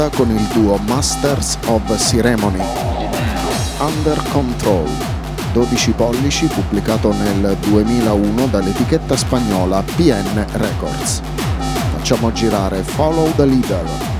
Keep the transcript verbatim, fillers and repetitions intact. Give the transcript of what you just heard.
con il duo Masters of Ceremony. Under Control, dodici pollici, pubblicato nel duemilauno dall'etichetta spagnola P N Records. Facciamo girare Follow the Leader.